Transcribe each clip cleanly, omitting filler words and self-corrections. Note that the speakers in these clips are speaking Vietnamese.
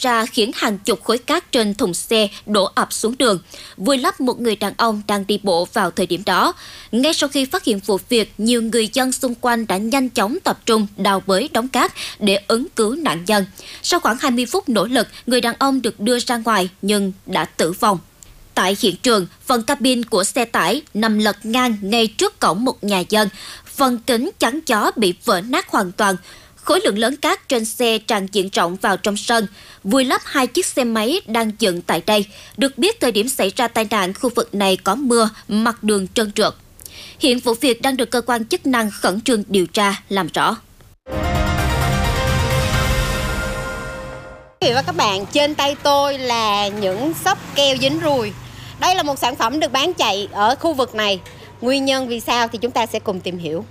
ra khiến hàng chục khối cát trên thùng xe đổ ập xuống đường, vùi lấp một người đàn ông đang đi bộ vào thời điểm đó. Ngay sau khi phát hiện vụ việc, nhiều người dân xung quanh đã nhanh chóng tập trung đào bới đống cát để ứng cứu nạn nhân. Sau khoảng 20 phút nỗ lực, người đàn ông được đưa ra ngoài nhưng đã tử vong. Tại hiện trường, phần cabin của xe tải nằm lật ngang ngay trước cổng một nhà dân. Phần kính chắn gió bị vỡ nát hoàn toàn. Khối lượng lớn cát trên xe tràn diện rộng vào trong sân, vùi lấp 2 chiếc xe máy đang dựng tại đây. Được biết, thời điểm xảy ra tai nạn, khu vực này có mưa, mặt đường trơn trượt. Hiện vụ việc đang được cơ quan chức năng khẩn trương điều tra, làm rõ. Quý vị và các bạn, trên tay tôi là những xốp keo dính ruồi. Đây là một sản phẩm được bán chạy ở khu vực này. Nguyên nhân vì sao thì chúng ta sẽ cùng tìm hiểu.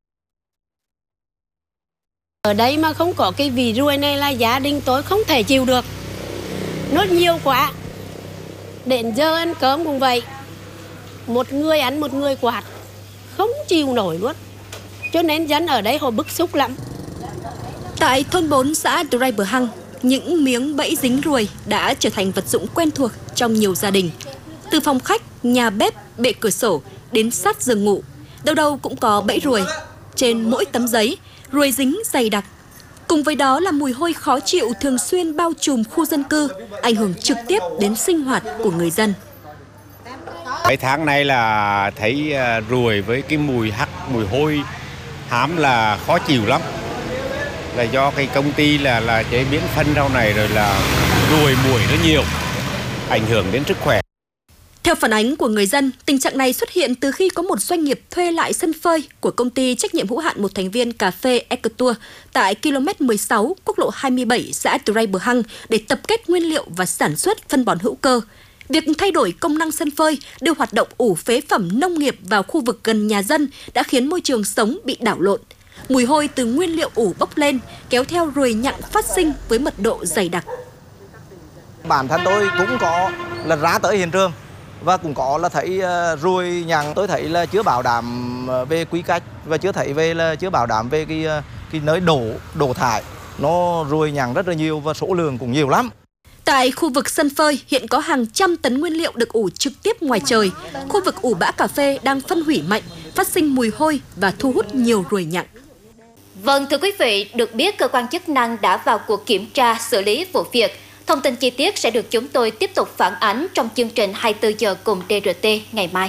Ở đây mà không có cái vị ruồi này là gia đình tôi không thể chịu được. Nó nhiều quá. Đến giờ ăn cơm cũng vậy. Một người ăn một người quạt. Không chịu nổi luôn. Cho nên dân ở đây họ bức xúc lắm. Tại thôn 4 xã Drei Bờ Hăng, những miếng bẫy dính ruồi đã trở thành vật dụng quen thuộc trong nhiều gia đình. Từ phòng khách, nhà bếp, bệ cửa sổ đến sát giường ngủ, đâu đâu cũng có bẫy ruồi. Trên mỗi tấm giấy, ruồi dính dày đặc. Cùng với đó là mùi hôi khó chịu thường xuyên bao trùm khu dân cư, ảnh hưởng trực tiếp đến sinh hoạt của người dân. Mấy tháng nay là thấy ruồi với cái mùi hắc, mùi hôi hám là khó chịu lắm. Là do cái công ty là chế biến phân rau này rồi là ruồi muỗi nó nhiều, ảnh hưởng đến sức khỏe. Theo phản ánh của người dân, tình trạng này xuất hiện từ khi có một doanh nghiệp thuê lại sân phơi của công ty trách nhiệm hữu hạn một thành viên cà phê Ecotour tại km 16 quốc lộ 27 xã Drei Bờ Hăng để tập kết nguyên liệu và sản xuất phân bón hữu cơ. Việc thay đổi công năng sân phơi, đưa hoạt động ủ phế phẩm nông nghiệp vào khu vực gần nhà dân đã khiến môi trường sống bị đảo lộn. Mùi hôi từ nguyên liệu ủ bốc lên, kéo theo ruồi nhặng phát sinh với mật độ dày đặc. Bản thân tôi cũng có là ra tới hiện trường và cũng có là thấy ruồi nhặng, tôi thấy là chưa bảo đảm về quy cách và chưa bảo đảm về cái nơi đổ thải. Nó ruồi nhặng rất là nhiều và số lượng cũng nhiều lắm. Tại khu vực sân phơi hiện có hàng trăm tấn nguyên liệu được ủ trực tiếp ngoài trời. Khu vực ủ bã cà phê đang phân hủy mạnh, phát sinh mùi hôi và thu hút nhiều ruồi nhặng. Vâng, thưa quý vị, được biết cơ quan chức năng đã vào cuộc kiểm tra, xử lý vụ việc. Thông tin chi tiết sẽ được chúng tôi tiếp tục phản ánh trong chương trình 24 giờ cùng DRT ngày mai.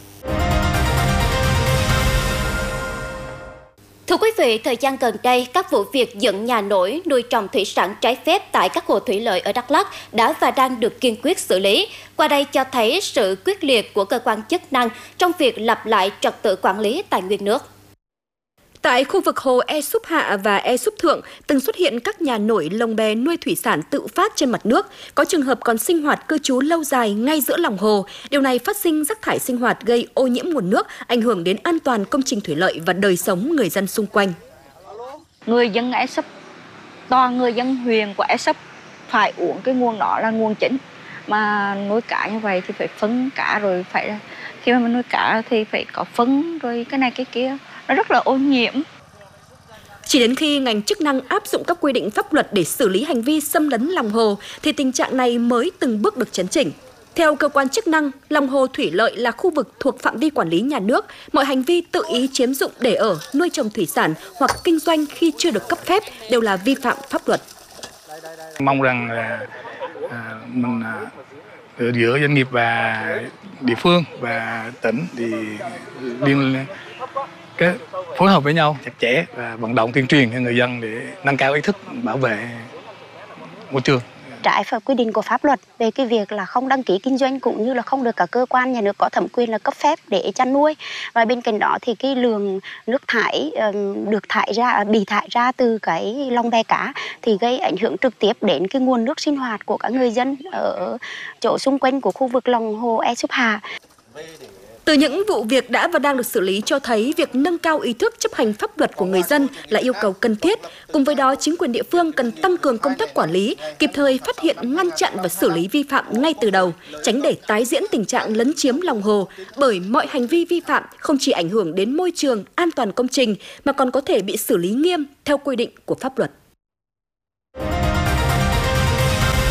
Thưa quý vị, thời gian gần đây, các vụ việc dựng nhà nổi, nuôi trồng thủy sản trái phép tại các hồ thủy lợi ở Đắk Lắk đã và đang được kiên quyết xử lý. Qua đây cho thấy sự quyết liệt của cơ quan chức năng trong việc lập lại trật tự quản lý tài nguyên nước. Tại khu vực hồ E Súp Hạ và E Súp Thượng từng xuất hiện các nhà nổi lồng bè nuôi thủy sản tự phát trên mặt nước, có trường hợp còn sinh hoạt cư trú lâu dài ngay giữa lòng hồ. Điều này phát sinh rác thải sinh hoạt gây ô nhiễm nguồn nước, ảnh hưởng đến an toàn công trình thủy lợi và đời sống người dân xung quanh. Người dân E Súp, toàn người dân huyện của E Súp phải uống cái nguồn đó là nguồn chính. Mà nuôi cá như vậy thì phải phân cá, rồi phải khi mà nuôi cá thì phải có phân rồi cái này cái kia. Nó rất là ô nhiễm. Chỉ đến khi ngành chức năng áp dụng các quy định pháp luật để xử lý hành vi xâm lấn lòng hồ thì tình trạng này mới từng bước được chấn chỉnh. Theo cơ quan chức năng, lòng hồ thủy lợi là khu vực thuộc phạm vi quản lý nhà nước. Mọi hành vi tự ý chiếm dụng để ở, nuôi trồng thủy sản hoặc kinh doanh khi chưa được cấp phép đều là vi phạm pháp luật. Mong rằng mình giữa doanh nghiệp và địa phương và tỉnh thì cái phối hợp với nhau chặt chẽ và vận động tuyên truyền cho người dân để nâng cao ý thức bảo vệ môi trường. Trái với quy định của pháp luật về cái việc là không đăng ký kinh doanh cũng như là không được các cơ quan nhà nước có thẩm quyền là cấp phép để chăn nuôi. Và bên cạnh đó thì cái lượng nước thải bị thải ra từ cái lồng bè cá thì gây ảnh hưởng trực tiếp đến cái nguồn nước sinh hoạt của các người dân ở chỗ xung quanh của khu vực lòng hồ E Súp Hà. Từ những vụ việc đã và đang được xử lý cho thấy việc nâng cao ý thức chấp hành pháp luật của người dân là yêu cầu cần thiết. Cùng với đó, chính quyền địa phương cần tăng cường công tác quản lý, kịp thời phát hiện, ngăn chặn và xử lý vi phạm ngay từ đầu, tránh để tái diễn tình trạng lấn chiếm lòng hồ. Bởi mọi hành vi vi phạm không chỉ ảnh hưởng đến môi trường, an toàn công trình mà còn có thể bị xử lý nghiêm theo quy định của pháp luật.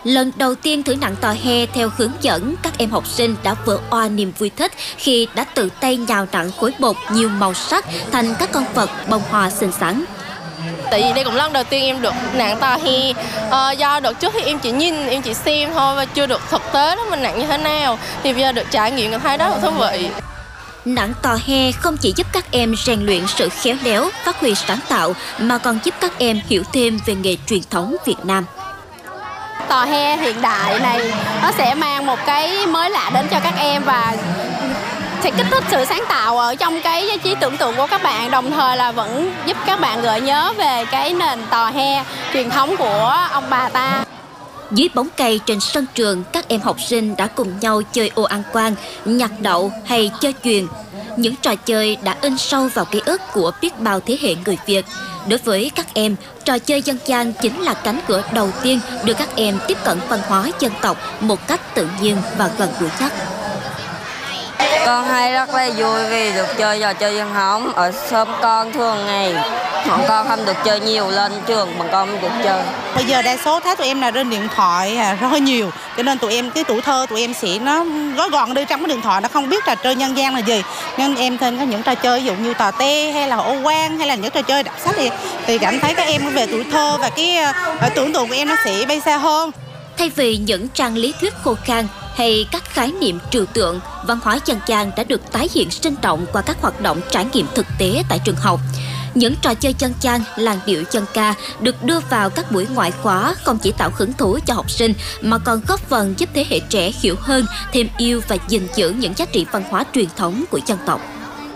Lần đầu tiên thử nặng tò he theo hướng dẫn, các em học sinh đã vỡ òa niềm vui thích khi đã tự tay nhào nặn khối bột nhiều màu sắc thành các con vật bông hoa xinh xắn. Tại vì đây cũng lần đầu tiên em được nặng tò he, do đợt trước thì em chỉ nhìn, em chỉ xem thôi và chưa được thực tế đó mình nặng như thế nào. Thì bây giờ được trải nghiệm cảm thấy rất là thú vị. Nặng tò he không chỉ giúp các em rèn luyện sự khéo léo, phát huy sáng tạo mà còn giúp các em hiểu thêm về nghề truyền thống Việt Nam. Tò he hiện đại này nó sẽ mang một cái mới lạ đến cho các em và sẽ kích thích sự sáng tạo ở trong cái trí tưởng tượng của các bạn, đồng thời là vẫn giúp các bạn gợi nhớ về cái nền tò he truyền thống của ông bà ta. Dưới bóng cây trên sân trường, các em học sinh đã cùng nhau chơi ô ăn quan, nhặt đậu hay chơi chuyền. Những trò chơi đã in sâu vào ký ức của biết bao thế hệ người Việt. Đối với các em, trò chơi dân gian chính là cánh cửa đầu tiên đưa các em tiếp cận văn hóa dân tộc một cách tự nhiên và gần gũi nhất. Con hay rất là vui vì được chơi trò chơi dân hóng ở xóm con thường ngày. Bọn con không được chơi nhiều, lên trường bọn con không được chơi. Bây giờ đa số thấy tụi em là trên điện thoại rất là nhiều, cho nên tụi em cái tuổi thơ tụi em sẽ nó gói gọn đi trong cái điện thoại, nó không biết trò chơi nhân gian là gì. Nhưng em thêm có những trò chơi ví dụ như tò te hay là ô quan hay là những trò chơi đặc sắc thì cảm thấy các em về tuổi thơ và cái tưởng tượng của em nó sẽ bay xa hơn. Thay vì những trang lý thuyết khô khan hay các khái niệm trừu tượng, văn hóa dân gian đã được tái hiện sinh động qua các hoạt động trải nghiệm thực tế tại trường học. Những trò chơi dân gian, làn điệu dân ca được đưa vào các buổi ngoại khóa không chỉ tạo hứng thú cho học sinh mà còn góp phần giúp thế hệ trẻ hiểu hơn, thêm yêu và gìn giữ những giá trị văn hóa truyền thống của dân tộc.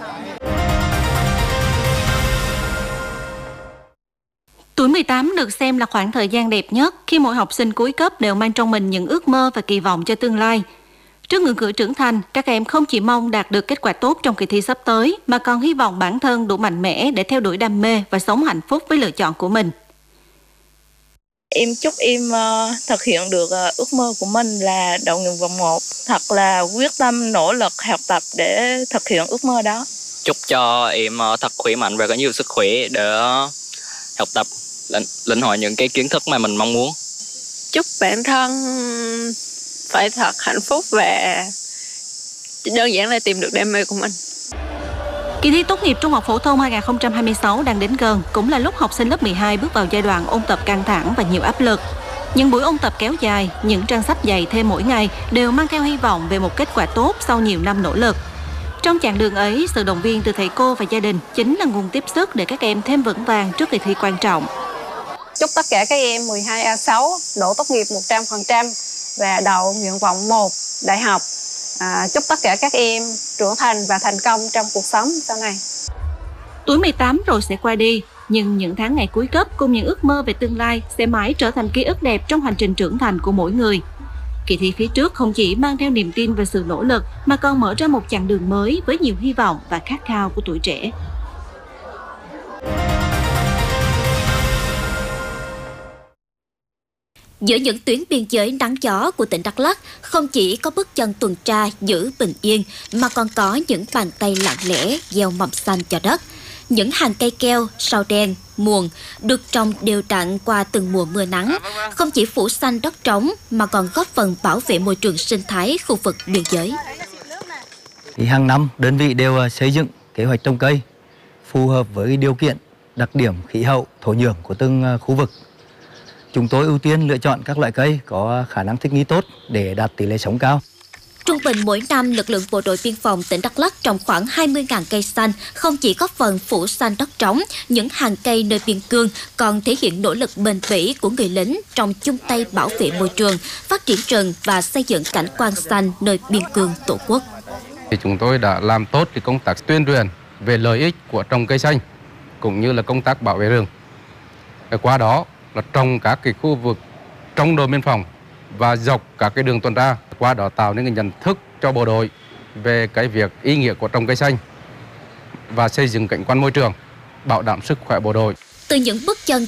Tuổi 18 được xem là khoảng thời gian đẹp nhất khi mỗi học sinh cuối cấp đều mang trong mình những ước mơ và kỳ vọng cho tương lai. Trước ngưỡng cửa trưởng thành, các em không chỉ mong đạt được kết quả tốt trong kỳ thi sắp tới mà còn hy vọng bản thân đủ mạnh mẽ để theo đuổi đam mê và sống hạnh phúc với lựa chọn của mình. Em chúc em thực hiện được ước mơ của mình là đậu nguyện vọng 1, thật là quyết tâm nỗ lực học tập để thực hiện ước mơ đó. Chúc cho em thật khỏe mạnh và có nhiều sức khỏe để học tập, lĩnh hội những cái kiến thức mà mình mong muốn. Chúc bản thân phải thật hạnh phúc và đơn giản là tìm được đam mê của mình. Kỳ thi tốt nghiệp Trung học phổ thông 2026 đang đến gần, cũng là lúc học sinh lớp 12 bước vào giai đoạn ôn tập căng thẳng và nhiều áp lực. Những buổi ôn tập kéo dài, những trang sách dày thêm mỗi ngày đều mang theo hy vọng về một kết quả tốt sau nhiều năm nỗ lực. Trong chặng đường ấy, sự động viên từ thầy cô và gia đình chính là nguồn tiếp sức để các em thêm vững vàng trước kỳ thi quan trọng. Chúc tất cả các em 12A6 đỗ tốt nghiệp 100% và đậu nguyện vọng 1 đại học. Chúc tất cả các em trưởng thành và thành công trong cuộc sống sau này. Tuổi 18 rồi sẽ qua đi, nhưng những tháng ngày cuối cấp cùng những ước mơ về tương lai sẽ mãi trở thành ký ức đẹp trong hành trình trưởng thành của mỗi người. Kỳ thi phía trước không chỉ mang theo niềm tin và sự nỗ lực mà còn mở ra một chặng đường mới với nhiều hy vọng và khát khao của tuổi trẻ. Giữa những tuyến biên giới nắng gió của tỉnh Đắk Lắk, không chỉ có bước chân tuần tra giữ bình yên mà còn có những bàn tay lặng lẽ gieo mầm xanh cho đất. Những hàng cây keo, sao đen, muồng được trồng đều đặn qua từng mùa mưa nắng, không chỉ phủ xanh đất trống mà còn góp phần bảo vệ môi trường sinh thái khu vực biên giới. Hàng năm, đơn vị đều xây dựng kế hoạch trồng cây phù hợp với điều kiện, đặc điểm khí hậu, thổ nhưỡng của từng khu vực. Chúng tôi ưu tiên lựa chọn các loại cây có khả năng thích nghi tốt để đạt tỷ lệ sống cao. Trung bình mỗi năm, lực lượng bộ đội biên phòng tỉnh Đắk Lắk trồng khoảng 20.000 cây xanh, không chỉ góp phần phủ xanh đất trống, những hàng cây nơi biên cương còn thể hiện nỗ lực bền bỉ của người lính trong chung tay bảo vệ môi trường, phát triển rừng và xây dựng cảnh quan xanh nơi biên cương Tổ quốc. Chúng tôi đã làm tốt công tác tuyên truyền về lợi ích của trồng cây xanh cũng như là công tác bảo vệ rừng. Qua đó là trồng các khu vực trong đồn biên phòng và dọc các đường tuần tra, qua đó tạo nên nhận thức cho bộ đội về cái việc ý nghĩa của trồng cây xanh và xây dựng cảnh quan môi trường, bảo đảm sức khỏe bộ đội. Từ những bước chân